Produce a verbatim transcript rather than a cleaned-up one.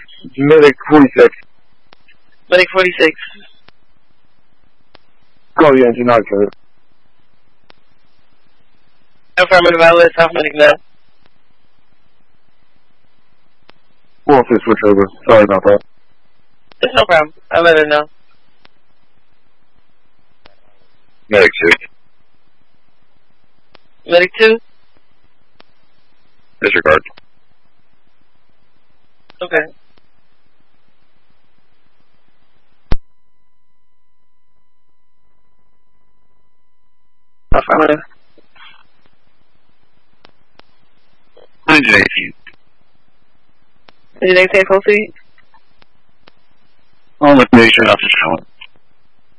Medic forty-six. Medic forty-six. Call the engine, not code. Affirmative, I let South Medic know. We'll have to switch over. Sorry about that. It's no problem. I'll let her know. Medic two. Medic two? Disregard. Okay. Affirmative. Engine eighteen. Engine eighteen, proceed. On liquidation, not just showing.